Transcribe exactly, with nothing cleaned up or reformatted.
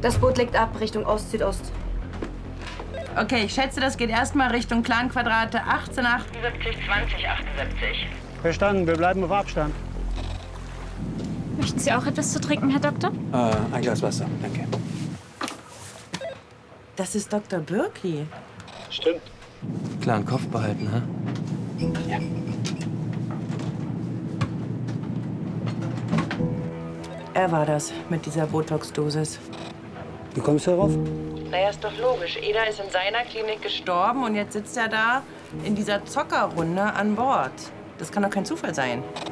Das Boot legt ab, Richtung Ost-Südost. Okay, ich schätze, das geht erstmal Richtung Clan-Quadrate achtzehn achtundsiebzig, zwanzig achtundsiebzig. Verstanden, wir bleiben auf Abstand. Möchten Sie auch etwas zu trinken, Herr Doktor? Äh, ein Glas Wasser, danke. Das ist Doktor Birki. Stimmt. Klaren Kopf behalten, ha? Ja. Er war das mit dieser Botox-Dosis. Wie kommst du darauf? Naja, ist doch logisch. Eda ist in seiner Klinik gestorben und jetzt sitzt er da in dieser Zockerrunde an Bord. Das kann doch kein Zufall sein.